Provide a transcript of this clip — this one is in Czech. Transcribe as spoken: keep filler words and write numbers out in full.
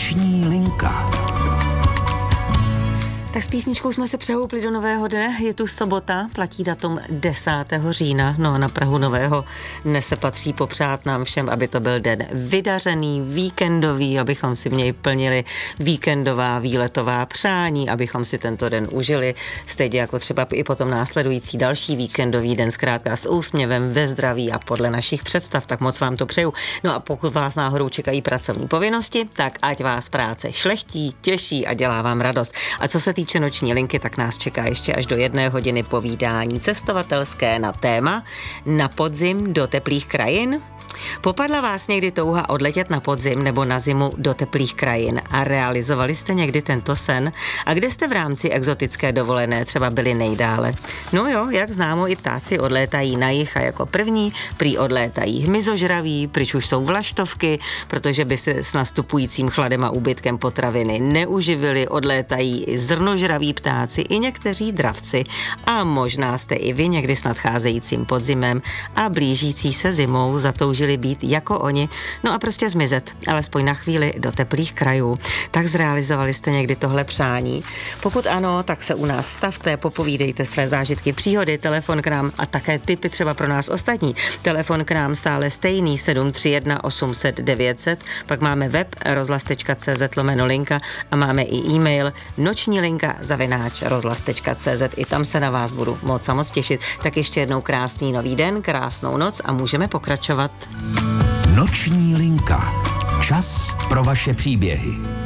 Noční linka. Tak s písničkou jsme se přehoupli do nového dne, je tu sobota, platí datum desátého října, no a na prahu nového dne se patří popřát nám všem, aby to byl den vydařený, víkendový, abychom si v něj plnili víkendová, výletová přání, abychom si tento den užili, stejně jako třeba i potom následující další víkendový den, zkrátka s úsměvem, ve zdraví a podle našich představ, tak moc vám to přeju. No a pokud vás náhodou čekají pracovní povinnosti, tak ať vás práce šlechtí, těší a dělá vám radost. A co se týče noční linky, tak nás čeká ještě až do jedné hodiny povídání cestovatelské na téma Na podzim do teplých krajin. Popadla vás někdy touha odletět na podzim nebo na zimu do teplých krajin a realizovali jste někdy tento sen? A kde jste v rámci exotické dovolené třeba byli nejdále? No jo, jak známo, i ptáci odlétají na jih a jako první prý odlétají hmyzožraví, pryč už jsou vlaštovky, protože by se s nastupujícím chladem a úbytkem potraviny neuživili, odlétají i zrnožraví ptáci, i někteří dravci a možná jste i vy někdy s nadcházejícím podzimem a blížící se zimou zatoužili být jako oni, no a prostě zmizet, alespoň na chvíli do teplých krajů. Tak zrealizovali jste někdy tohle přání? Pokud ano, tak se u nás stavte, popovídejte své zážitky, příhody, telefon k nám a také tipy třeba pro nás ostatní. Telefon k nám stále stejný sedm tři jedna osm set devět set, pak máme web rozhlas tečka cé zet lomeno linka a máme i e-mail noční linka zavináč rozhlas tečka cé zet. I tam se na vás budu moc a moc těšit. Tak ještě jednou krásný nový den, krásnou noc a můžeme pokračovat. Noční linka. Čas pro vaše příběhy.